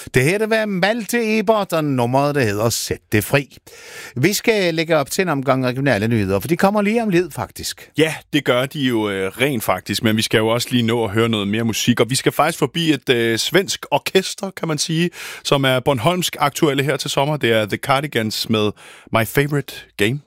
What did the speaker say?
Det her det var Malte Ebert, og nummeret det hedder Sæt det fri. Vi skal lægge op til en omgang regionale nyheder, for de kommer lige om lidt faktisk. Ja, det gør de jo rent faktisk, men vi skal jo også lige nå at høre noget mere musik, og vi skal faktisk forbi et svensk orkester, kan man sige, som er Bornholmsk aktuelle her til sommer. Det er The Cardigans med My Favorite Game.